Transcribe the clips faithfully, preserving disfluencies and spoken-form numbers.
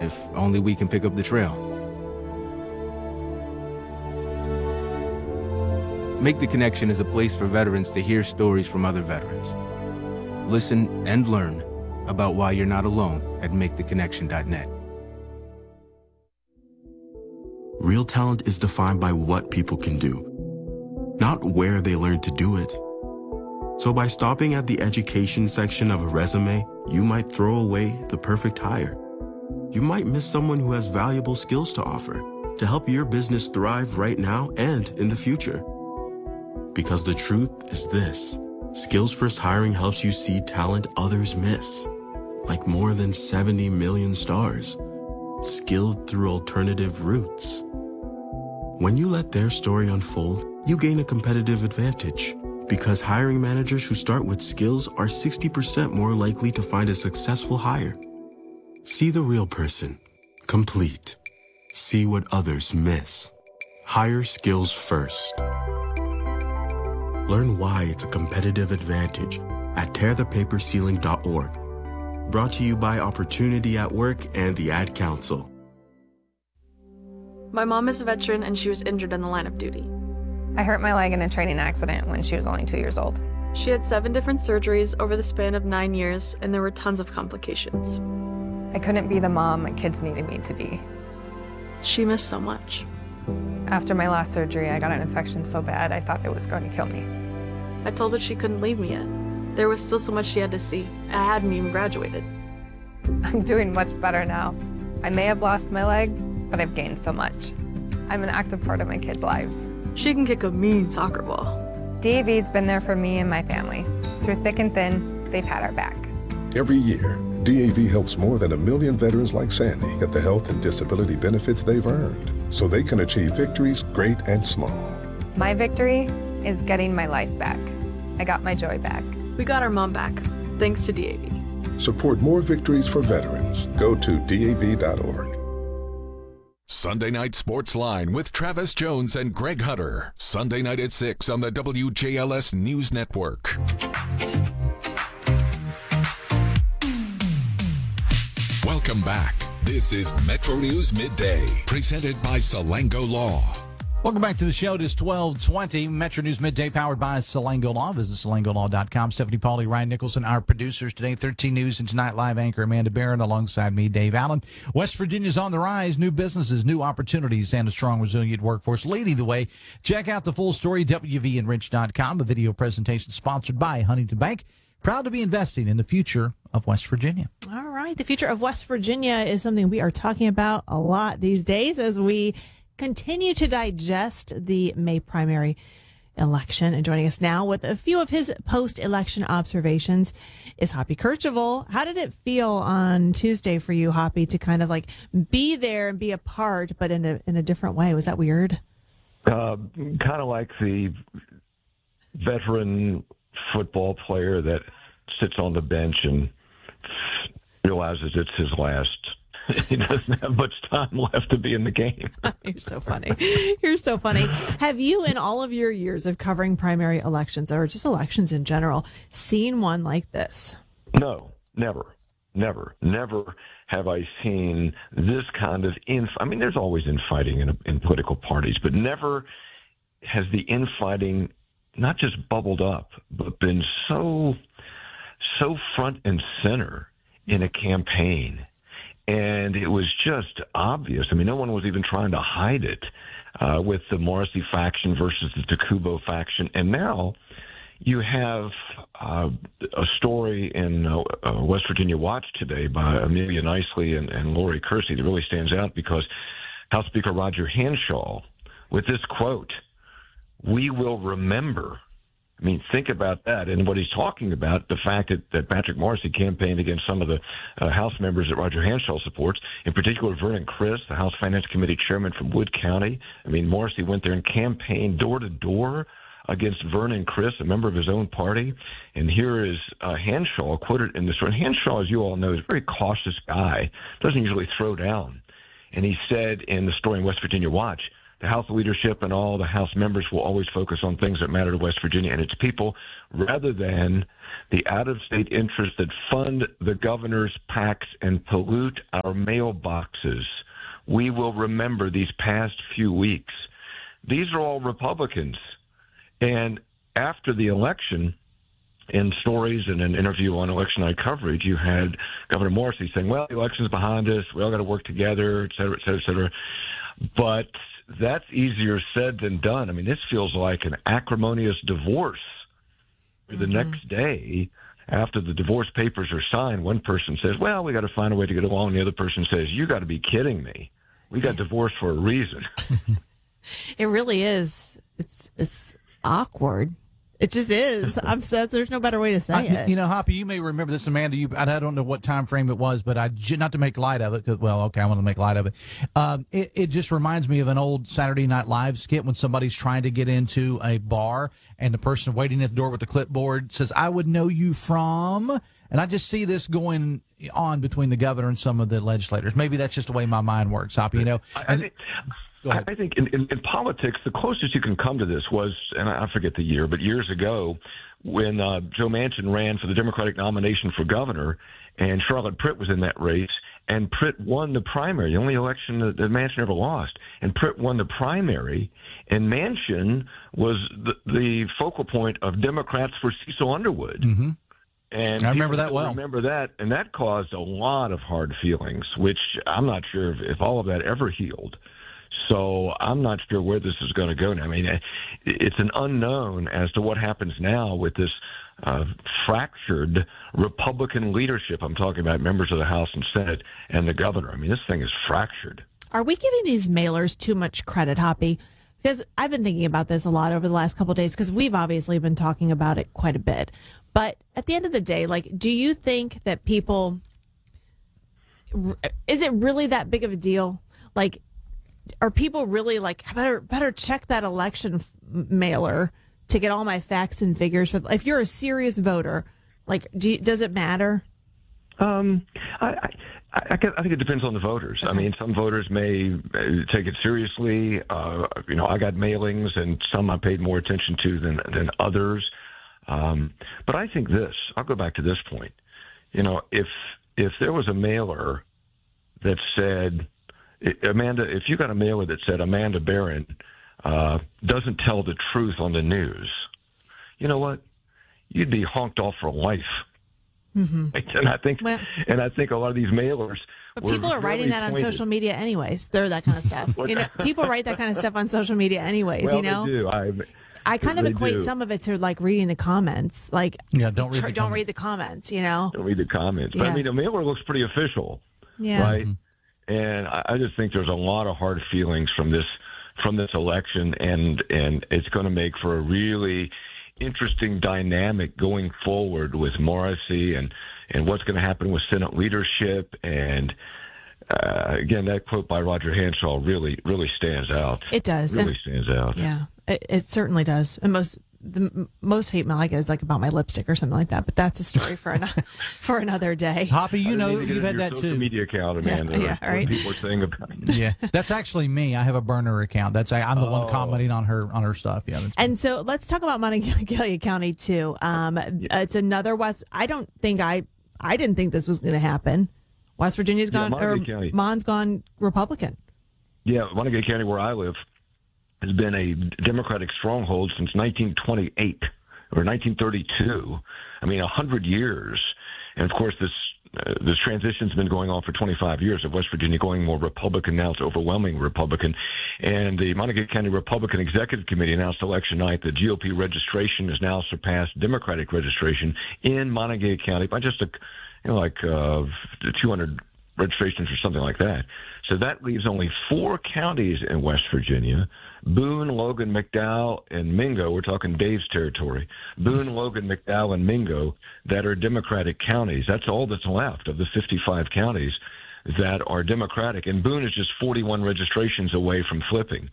if only we can pick up the trail. Make the Connection is a place for veterans to hear stories from other veterans. Listen and learn about why you're not alone at make the connection dot net. Real talent is defined by what people can do, not where they learn to do it. So by stopping at the education section of a resume, you might throw away the perfect hire. You might miss someone who has valuable skills to offer to help your business thrive right now and in the future. Because the truth is this, Skills First Hiring helps you see talent others miss, like more than seventy million stars, skilled through alternative routes. When you let their story unfold, you gain a competitive advantage because hiring managers who start with skills are sixty percent more likely to find a successful hire. See the real person, complete. See what others miss. Hire skills first. Learn why it's a competitive advantage at tear the paper ceiling dot org. Brought to you by Opportunity at Work and the Ad Council. My mom is a veteran and she was injured in the line of duty. I hurt my leg in a training accident when she was only two years old. She had seven different surgeries over the span of nine years and there were tons of complications. I couldn't be the mom my kids needed me to be. She missed so much. After my last surgery, I got an infection so bad I thought it was going to kill me. I told her she couldn't leave me yet. There was still so much she had to see. I hadn't even graduated. I'm doing much better now. I may have lost my leg, but I've gained so much. I'm an active part of my kids' lives. She can kick a mean soccer ball. D A V's been there for me and my family. Through thick and thin, they've had our back. Every year, D A V helps more than a million veterans like Sandy get the health and disability benefits they've earned so they can achieve victories great and small. My victory is getting my life back. I got my joy back. We got our mom back, thanks to D A V. Support more victories for veterans. Go to D A V dot org. Sunday Night Sports Line with Travis Jones and Greg Hutter. Sunday night at six on the W J L S News Network. Welcome back. This is Metro News Midday, presented by Salango Law. Welcome back to the show. It is twelve twenty. Metro News Midday powered by Salango Law. Visit salango law dot com. Stephanie Pauly, Ryan Nicholson, our producers today. thirteen News and Tonight Live anchor Amanda Barron alongside me, Dave Allen. West Virginia's on the rise. New businesses, new opportunities, and a strong, resilient workforce leading the way. Check out the full story, W V enrich dot com. A video presentation sponsored by Huntington Bank. Proud to be investing in the future of West Virginia. All right. The future of West Virginia is something we are talking about a lot these days as we continue to digest the May primary election. And joining us now with a few of his post-election observations is Hoppy Kercheval. How did it feel on Tuesday for you, Hoppy, to kind of like be there and be a part, but in a in a different way? Was that weird? Uh, kind of like the veteran football player that sits on the bench and realizes it's his last. He doesn't have much time left to be in the game. You're so funny. You're so funny. Have you, in all of your years of covering primary elections or just elections in general, seen one like this? No, never, never, never have I seen this kind of inf. I mean, there's always infighting in, in political parties, but never has the infighting not just bubbled up, but been so, so front and center in a campaign. And it was just obvious. I mean, no one was even trying to hide it uh, with the Morrissey faction versus the Takubo faction. And now you have uh, a story in uh, uh, West Virginia Watch today by Amelia Nicely and, and Lori Kersey that really stands out because House Speaker Roger Hanshaw, with this quote, "We will remember." I mean, think about that. And what he's talking about, the fact that, that Patrick Morrissey campaigned against some of the uh, House members that Roger Hanshaw supports, in particular Vernon Christ, the House Finance Committee chairman from Wood County. I mean, Morrissey went there and campaigned door-to-door against Vernon Christ, a member of his own party. And here is uh, Hanshaw quoted in the story. And Hanshaw, as you all know, is a very cautious guy, doesn't usually throw down. And he said in the story in West Virginia Watch, the House leadership and all the House members will always focus on things that matter to West Virginia and its people rather than the out-of-state interests that fund the governor's PACs and pollute our mailboxes. We will remember these past few weeks. These are all Republicans. And after the election, in stories and an interview on election night coverage, you had Governor Morrissey saying, well, the election's behind us. We all got to work together, et cetera, et cetera, et cetera. But that's easier said than done. I mean, this feels like an acrimonious divorce. Mm-hmm. The next day, after the divorce papers are signed, one person says, well, we got to find a way to get along. The other person says, you got to be kidding me. We got divorced for a reason. It really is. It's it's awkward. It just is. I'm sad. There's no better way to say I, it. You know, Hoppy, you may remember this, Amanda. You, I don't know what time frame it was, but I not to make light of it. Cause, well, okay, I want to make light of it. Um, it. It just reminds me of an old Saturday Night Live skit when somebody's trying to get into a bar and the person waiting at the door with the clipboard says, "I would know you from." And I just see this going on between the governor and some of the legislators. Maybe that's just the way my mind works, Hoppy. You know. I, I think. I think in, in, in politics, the closest you can come to this was, and I forget the year, but years ago when uh, Joe Manchin ran for the Democratic nomination for governor, and Charlotte Pritt was in that race, and Pritt won the primary, the only election that, that Manchin ever lost. And Pritt won the primary, and Manchin was the, the focal point of Democrats for Cecil Underwood. Mm-hmm. And I remember that well. Remember that, and that caused a lot of hard feelings, which I'm not sure if, if all of that ever healed. So I'm not sure where this is going to go now. I mean, it's an unknown as to what happens now with this uh, fractured Republican leadership. I'm talking about members of the House and Senate and the governor. I mean, this thing is fractured. Are we giving these mailers too much credit, Hoppy? Because I've been thinking about this a lot over the last couple of days because we've obviously been talking about it quite a bit. But at the end of the day, like, do you think that people, is it really that big of a deal? Like, are people really like, I better better check that election f- mailer to get all my facts and figures? For, if you're a serious voter, like, do you, does it matter? Um, I, I, I, I think it depends on the voters. Okay. I mean, some voters may take it seriously. Uh, you know, I got mailings, and some I paid more attention to than than others. Um, but I think this. I'll go back to this point. You know, if if there was a mailer that said, Amanda, if you got a mailer that said Amanda Barron uh, doesn't tell the truth on the news, you know what? You'd be honked off for life. Mm-hmm. And I think, well, and I think a lot of these mailers. But people are writing that on social media, anyways. They're that kind of stuff. You know, people write that kind of stuff on social media, anyways. Well, you know, they do. I, I kind of equate do. some of it to like reading the comments. Like, yeah, don't read. Tr- the don't comments. read the comments. You know, don't read the comments. But yeah. I mean, a mailer looks pretty official, yeah. right? Mm-hmm. And I, I just think there's a lot of hard feelings from this from this election, and and it's going to make for a really interesting dynamic going forward with Morrissey and and what's going to happen with Senate leadership. And uh, again, that quote by Roger Hanshaw really really stands out. It does. Really and, stands out. Yeah, it, it certainly does. And most the most hate mail I get is like about my lipstick or something like that. But that's a story for another for another day. Hoppy, you know you've had that social too. Media account, Amanda. Yeah, yeah, right. People are saying about it. Yeah, that's actually me. I have a burner account. That's I'm the oh. one commenting on her on her stuff. Yeah. That's and so let's talk about Monongalia County too. Um, yeah. It's another West. I don't think I I didn't think this was going to happen. West Virginia's gone yeah, or County. Mon's gone Republican. Yeah, Monongalia County, where I live, has been a Democratic stronghold since nineteen twenty-eight. Or nineteen thirty-two. I mean, a hundred years, and of course, this uh, this transition's been going on for twenty-five years. Of West Virginia going more Republican now, it's overwhelming Republican. And the Monongalia County Republican Executive Committee announced election night that G O P registration has now surpassed Democratic registration in Monongalia County by just a, you know, like uh, two hundred registrations or something like that. So that leaves only four counties in West Virginia: Boone, Logan, McDowell, and Mingo. We're talking Dave's territory. Boone, Logan, McDowell, and Mingo that are Democratic counties. That's all that's left of the fifty-five counties that are Democratic. And Boone is just forty-one registrations away from flipping.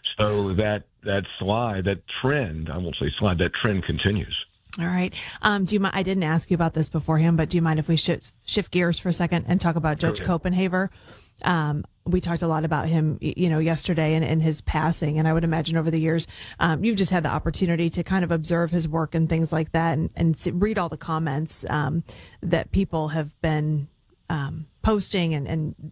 So that, that slide, that trend, I won't say slide, that trend continues. All right. Um, do you mind? I didn't ask you about this beforehand, but do you mind if we shift, shift gears for a second and talk about Judge Okay. Copenhaver? Um, we talked a lot about him, you know, yesterday and, and his passing. And I would imagine over the years, um, you've just had the opportunity to kind of observe his work and things like that, and, and read all the comments um, that people have been um, posting and, and